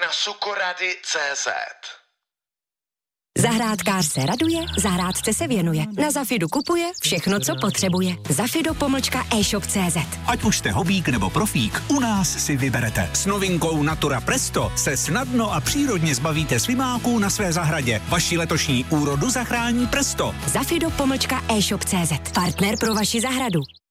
na sukorady.cz. Zahrádkář se raduje, zahrádce se věnuje. Na Zafidu kupuje všechno, co potřebuje. Zafido-e-shop.cz. Ať už jste hobík nebo profík, u nás si vyberete. S novinkou Natura Presto se snadno a přírodně zbavíte slimáků na své zahradě. Vaši letošní úrodu zachrání Presto. Zafido-e-shop.cz. Partner pro vaši zahradu.